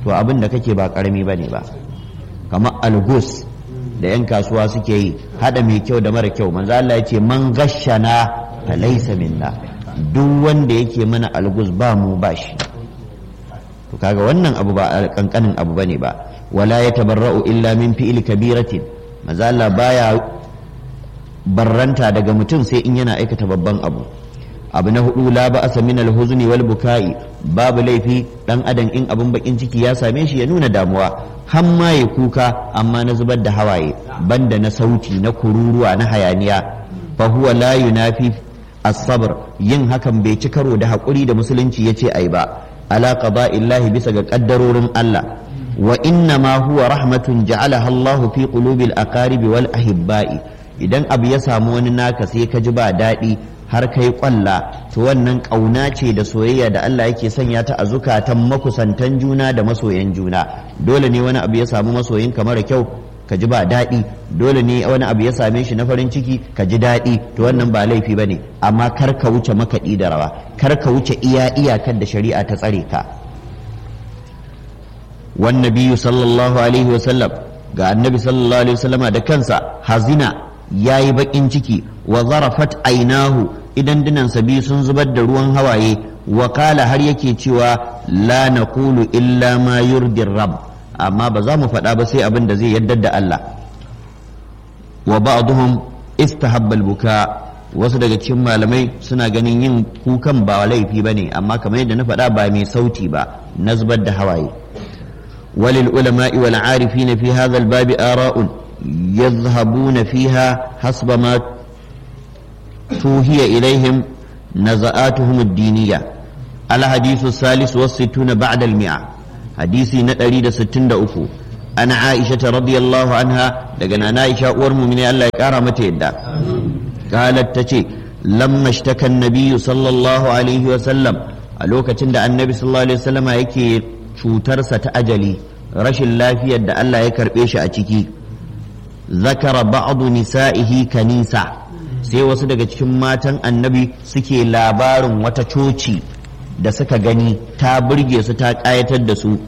to abin da kake ba karami bane ba. Kamar algus da 'yan kasuwa suke yi, hada mai kyau da mara kyau. Manzo Allah ya ce man gashana fa laysa minna, duk wanda yake mana algus ba mu ba shi. to kaga wannan abu ba kankanin abu bane ba. Wala yatabarra'u illa min fi'il kabiratin, manzo Allah baya barranta daga mutum sai in yana aikata babban abu. Abu na hudu, la ba'asa min al-huzni wal bukai, babu laifi dan adam in abun bakin ciki ya same shi ya nuna damuwa, har ma ya kuka amma na zubar da hawaye, banda na sauti, na kururuwa, na hayaniya. Fa huwa la yunafi as-sabr, yin hakan bai ci karo da hakuri da musulunci yace ai ba, ala qada'illahi, bisa ga kaddarorin Allah. Wa inna ma huwa rahmatun ja'alaha Allahu fi qulubil aqaribi wal ahibba'i. Idan abu ya samu wani naka sai ka ji ba daɗi har kai kwalla, to wannan ƙauna ce da soyayya da Allah yake sanya ta a zukatan makusantan juna da masoyan juna. Dole ne wani abu ya samu masoyinka mara kyau ka ji ba daɗi, dole ne wani abu ya same shi na farin ciki ka ji daɗi, to wannan ba laifi bane, amma kar ka wuce makaɗi da rawa, kar ka wuce iyakar da shari'a ta tsare ka. Wan nabiyyu sallallahu alaihi wasallam, ga annabi sallallahu alaihi wasallama da kansa hazina, yayi bakin ciki, wa zarafat ainahu, idan dinansa biyu sun zubar da ruwan hawaye, wa kala, har yake cewa la naqulu illa ma yurdi rabb, amma ba za mu faɗa ba sai abin da zai yaddar da Allah. Wa ba'dhum istahabba al-buka, wasu daga cikin malamai suna ganin yin kukan ba laifi bane, amma kamar yadda na faɗa ba mai sauti ba, na zubar da hawaye. Walil ulama'i wal 'arifin fi hadha al-bab ara'un yadhhabuna fiha hasba ma توهي إليهم نزعاتهم الدينية. الحديث الثالث والستون بعد المئة، حديثي نتريد 63. أنا عائشة رضي الله عنها، لقنا عائشة ورم من الله كرامة يدا، قالت تشي لما اشتكى النبي صلى الله عليه وسلم، ألوكة عند النبي صلى الله عليه وسلم يكي شوترسة أجلي رش الله في يد الله يكربيش أتشكي، ذكر بعض نسائه كنيسة، sai wasu daga cikin matan annabi suke labarin wata coci da suka gani ta burge su, ta ƙayatar da su,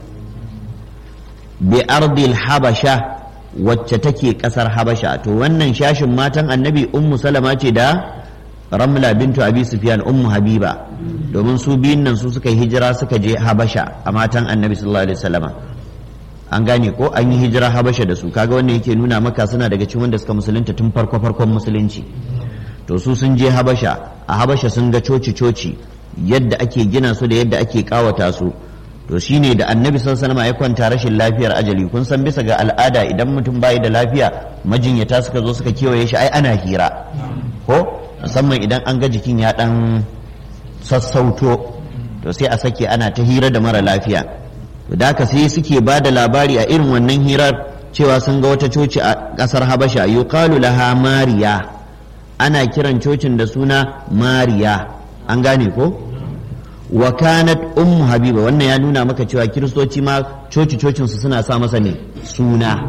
bi ardil habasha, wacce take ƙasar habasha. To wannan shashin matan annabi ummu salama ce da ramla bintu abi sufyan, ummu habiba, domin su biyun nan su suka yi hijira suka je habasha a matan annabi sallallahu alaihi wasallama. An gane ko an yi hijira habasha da su, kaga wannan yake nuna maka suna daga cikin wanda suka musulunta tun farkon musulunci. To su sun je habasha, a habasha sun ga coci yadda ake gina su da yadda ake kawata su. To shine da annabi sallallahu alaihi wasallam ya kwanta rashin lafiyar ajali, kun san bisa ga al'ada idan mutum bai da lafiya majinyata suka zo suka kewaye shi, ai ana hira ko, musamman idan an ga jikin ya dan sassauto, to sai a sake ana ta hira da mara lafiya. To da haka sai suke ba da labari a irin wannan hirar cewa sun ga wata coci a ƙasar habasha, yuqalu laha mariya, ana kiran cocin da suna mariya. An gane ko? Wa kanat ummu habiba, wannan ya nuna maka cewa kiristoci ma cocin su suna sa masa ne suna.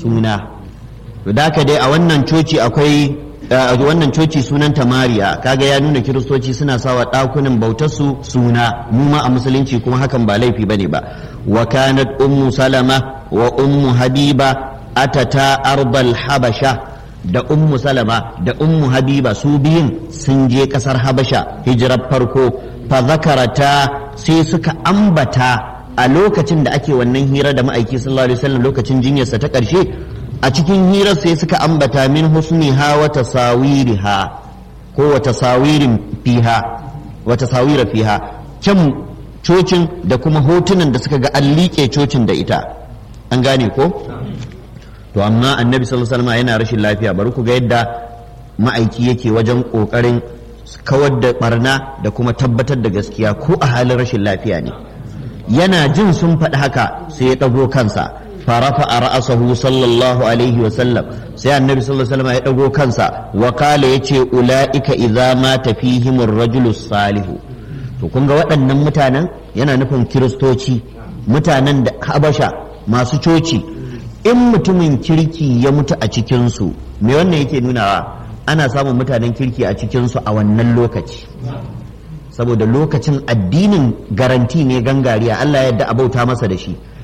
To da haka dai a wannan coci akwai wannan coci sunanta mariya, kaga ya nuna kiristoci suna sawa ɗakunan bautar su suna, mu ma a musulunci kuma hakan ba laifi bane ba. Wa kanat ummu salama wa ummu habiba atata ardal habasha, da ummu salama da ummu habiba su biyun sun je kasar habasha hijirar farko. Fa zakarata, sai suka ambata a lokacin da ake wannan hira da ma'aiki sallallahu alaihi wasallam lokacin jinyarsa ta ƙarshe, a cikin hirar sai suka ambata min husniha wa tasawiriha, ko wa tasawirin fiha, wa tasawira fiha, kyan cocin da kuma hotunan da suka ga an liƙe cocin da ita. An gane ko? To amma annabi sallallahu alaihi wasallam yana rashin lafiya, bari ku ga yadda ma'aiki yake wajen kokarin kawar da barna da kuma tabbatar da gaskiya ko a halin rashin lafiya ne. Yana jin sun faɗi haka sai ya ɗago kansa, farafa a ra'asahu sallallahu alaihi wasallam, sai annabi sallallahu alaihi wasallam ya ɗago kansa, wa kala yace ula'ika idza mata fihim ar-rajulu salihu. To kun ga waɗannan mutanen, yana nufin kiristoci, mutanen da habasha masu coci, in mutumin kirki ya mutu a cikinsu, me wannan yake nunawa? Ana samun mutanen kirki a cikinsu a wannan lokaci, saboda lokacin addinin garanti ne gangariya, Allah ya yarda a bauta masa da shi.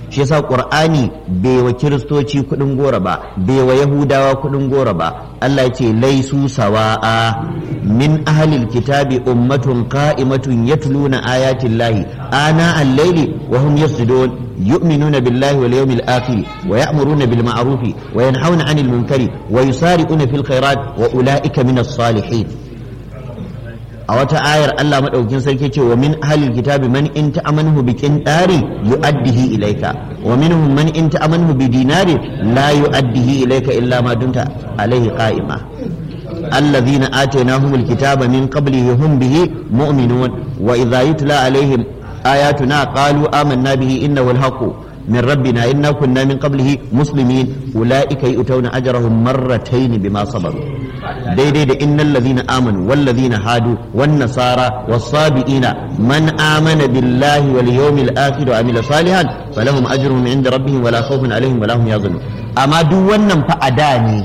shi yasa qur'ani bai wa kiristoci kudin gora ba, bai wa yahudawa kudin gora ba. Allah ya ce laisu sawa'a min ahlil kitabi ummatun qa'imatun yatluna ayatin lahi ana al-layli wa hum yasjudun yu'minuna billahi wal yawmil akhir wa ya'muruna bil ma'rufi wa yanhauna 'anil munkari wa yusari'una fil khairat wa ulaika minas salihin. a wata ayar Allah madaukakin sarki ce wa min ahlil kitabi man in ta'amanhu bi qintari yu'addihi ilayka wa minhum man in ta'amanhu bi dinari la yu'addihi ilayka illa ma dumta alayhi qa'ima alladhina atainahumul kitaba min qablihi hum bihi mu'minun wa idha yutla alayhim ayatuna qalu amanna bihi innahu al-haqqu من ربنا إنا كنا من قبله مسلمين أولئك يؤتون أجرهم مرتين بما صبروا ديدي إن الذين آمنوا والذين هادوا والنصارى والصابئين من آمن بالله واليوم الآخر وعمل صالحا فلهم أجرهم عند ربهم ولا خوف عليهم ولا هم يحزنون أما دوانا فأداني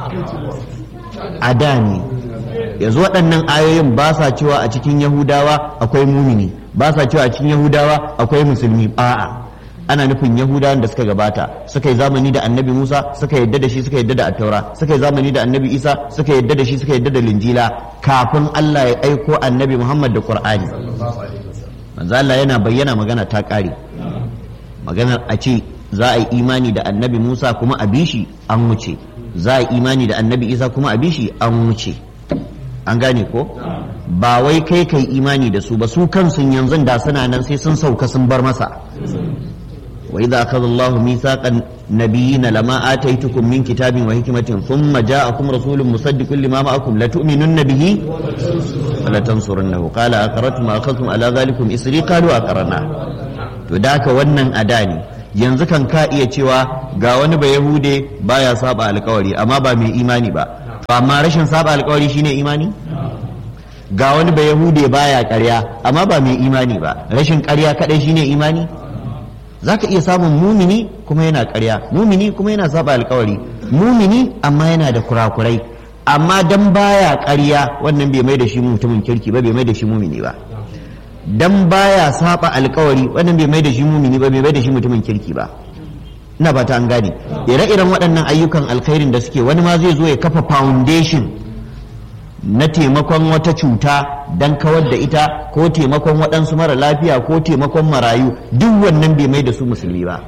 yanzu waɗannan ayoyin ba sa cewa a cikin Yahudawa akwai mumini, ba sa cewa a cikin Yahudawa akwai musulmi. A'a, ana nufin Yahudawan da suka gabata, suka yi zamani da annabi Musa, suka yadda da shi, suka yadda da attaura, suka yi zamani da annabi Isa, suka yadda da shi, suka yadda da linjila, kafin Allah ya aiko annabi Muhammad da Qur'ani. Manzo Allah yana bayyana magana ta ƙare. Maganar a ce za a yi imani da annabi Musa kuma a bishi an wuce, za a yi imani da annabi Isa kuma a bishi an wuce. An gane ko? Ba wai kai imani da su ba, su kansu yanzu da suna nan sai sun sauka sun bar masa. وإذا أخذ الله ميثاق النبيين لما آتيتكم من كتاب وحكمة ثم جاءكم رسول مصدق لما معكم لتؤمنن به ولتنصرنه قال أقررتم وأخذتم على ذلكم إصري قالوا أقررنا. تداك ونن أداني yanzu kan ka iya cewa ga wani ba Yahude baya saba alƙawari amma ba mai imani ba, amma rashin saba alƙawari shine imani. Ga wani ba Yahude baya ƙarya amma ba mai imani ba, rashin ƙarya kadai shine imani. za ka iya samun mumini kuma yana ƙarya, mumini kuma yana saba alƙawari, mumini amma yana da kurakurai, amma dan baya ƙarya wannan bai mai da shi mutumin kirki ba, bai mai da shi mumini ba. Dan baya saba alƙawari wannan bai mai da shi mumini ba, bai mai da shi mutumin kirki ba. ina ba ta an gane. Ire-iren waɗannan ayyukan alkhairin da suke, wani ma zai zo ya kafa foundation na taimakon wata cuta don kawar da ita, ko taimakon waɗansu mara lafiya, ko taimakon marayu, duk wannan bai mai da su musulmi ba.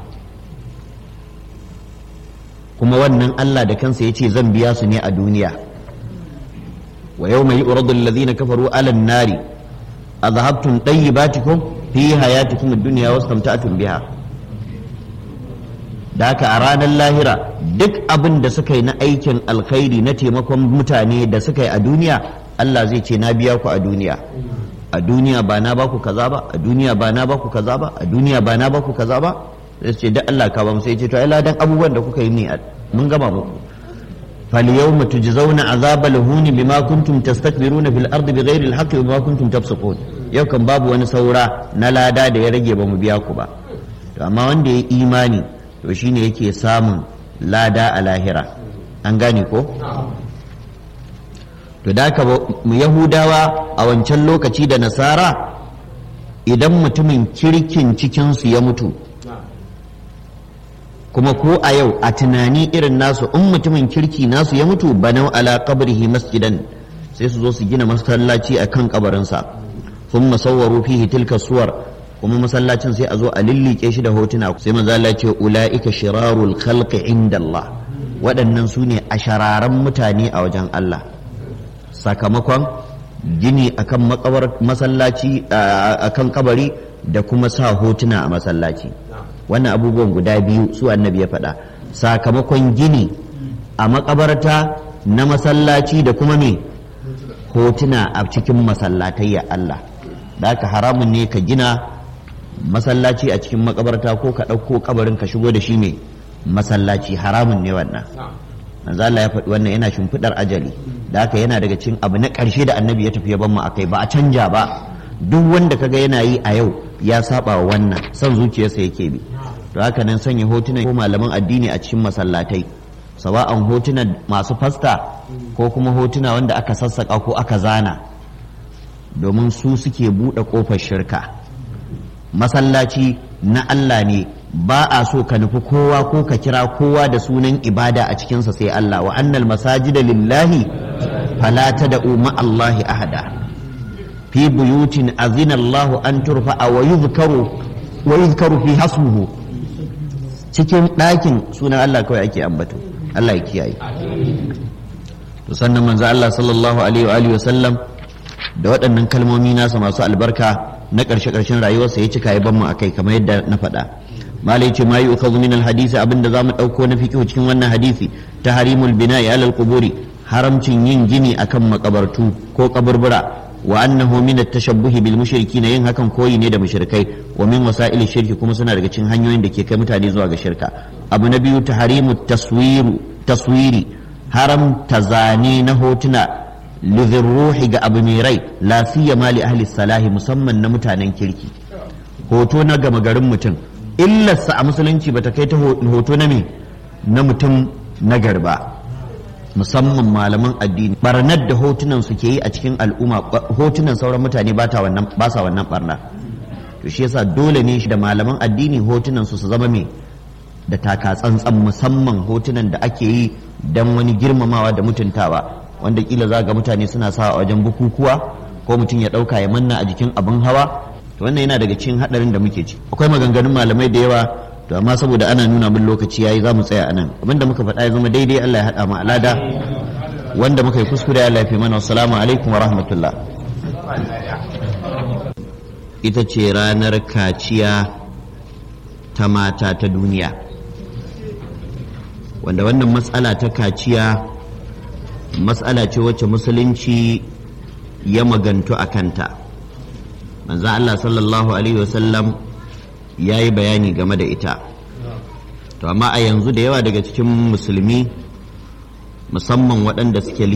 kuma wannan Allah da kansa ya ce zan biya su ne a duniya. wa yau mai yu'radu alladhina kafaru ala an-nari adhabtum tayyibatikum fi hayatikum ad-dunya wastamta'tum biha. da haka a ranar lahira duk abin da suka yi na aikin alkhairi na taimakon mutane da suka yi a duniya, Allah zai ce na biya ku a duniya. A duniya ba na baku kaza ba, a duniya ba na baku kaza ba, a duniya ba na baku kaza ba. Sai ce da Allah ka ba mu, sai ce to ai ladan abubuwan da kuka yi ne mun gama muku. فاليوم تجزون عذاب الهون بما كنتم تستكبرون في الأرض بغير الحق وما كنتم تفسقون. yau kan babu wani saura na lada da ya rage ba mu biya ku ba. To amma wanda ya imani to shine yake samun lada a lahira. An gane ko? To da ka Yahudawa a wancan lokaci da Nasara, idan mutumin kirkin cikinsu ya mutu, kuma ko a yau a tunani irin nasu, in mutumin kirki nasu ya mutu, banau ala qabrihi masjidan, sai su zo su gina masallaci a kan kabarinsa, thumma sawwaru fihi tilka suwar, kuma masallacin sai a zo a lillike shi da hotuna. Sai manzo Allah ce ulaika shirarul khalqi inda Allah, waɗannan su ne ashararan mutane a wajen Allah, sakamakon gini akan masallaci akan kabari da kuma sa hotuna a masallaci. Wannan abubuwan guda biyu su annabi ya faɗa, sakamakon gini a makabarta na masallaci da kuma me hotuna a cikin masallatai ya Allah. Da haka haramun ne ka gina masallaci a cikin makabarta ko ka ɗauko kabarin ka shigo da shi mai masallaci, haramun ne wannan. manzo Allah ya faɗi wannan yana shimfiɗar ajali. Da haka yana daga cikin abu na ƙarshe da annabi ya tafi ya ban mu akai, ba a canja ba. Duk wanda kaga yana yi a yau ya saba wa wannan, son zuciyarsa yake bi. To haka nan sanya hotunan ko malaman addini a cikin masallatai, sawa'an hotunan masu fasta ko kuma hotuna wanda aka sassaka ko aka zana, domin su suke buɗe ƙofar shirka. Masallaci na Allah ne, ba a so ka nufi kowa ko ka kira kowa da sunan ibada a cikinsa sai Allah wa annal masajida lillahi fala tad'u ma'allahi ahada fi buyutin azina Allah an turfa'a wa yuzkaru fi hasmuhu cikin ɗakin sunan Allah kawai ake ambato Allah ya kiyaye to sannan manzo Allah sallallahu alaihi wa sallam da waɗannan kalmomi nasa masu albarka na ƙarshen rayuwarsa ya cika ya ban mu akai kamar yadda na faɗa malai ce ma yu'khadhu min al-hadisi abinda zamu ɗauko na fiqh cikin wannan hadisi tahrimul bina'i ala al-quburi haramcin yin gini akan makabartu ko kaburbura wa annahu min at-tashabbuh bil mushrikin yin hakan koyi ne da mushrikai wa min wasa'il shirki kuma suna daga cikin hanyoyin da ke kai mutane zuwa ga shirka abu na biyu tahrimut taswiri haramta zane na hotuna lidhirruhi ga abu mai rai la siyama li ahli salahi musamman na mutanen kirki hoto na gama garin mutum illarsa a musulunci bata kai ta hoto na me na mutum na garba musamman malaman addini barnar da hotunan su ke yi a cikin al'umma hotunan sauran mutane ba sa wannan barna to shi yasa dole ne shi da malaman addini hotunan su zama me da taka tsantsan musamman hotunan da ake yi dan wani girmamawa da mutuntawa wanda kila za ga mutane suna sa a wajen bukukuwa ko mutum ya dauka ya manna a jikin abin hawa to wannan yana daga cikin hadarin da muke ci akwai maganganun malamai da yawa to amma saboda ana nuna min lokaci yayi za mu tsaya anan abinda muka faɗa ya zama daidai Allah ya haɗa mu alada wanda muka yi kuskure Allah ya fi mana assalamu alaikum wa rahmatullah ita ce ranar kaciya ta mata ta duniya wanda wannan matsala ta kaciya matsala ce wacce musulunci ya magantu a kanta manzo Allah sallallahu alaihi wasallam ya yi bayani game da ita to amma a yanzu da yawa daga cikin musulmi musamman waɗanda suke